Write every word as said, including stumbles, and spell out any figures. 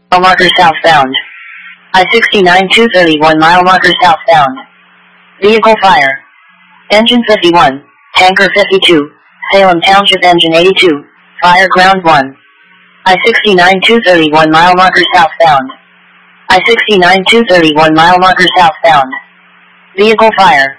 Mile marker southbound. I sixty-nine two thirty-one mile marker southbound. Vehicle fire. Engine fifty-one, tanker fifty-two, Salem Township engine eighty-two, fire ground one. I sixty-nine two thirty-one mile marker southbound. I sixty-nine two thirty-one mile marker southbound. Vehicle fire.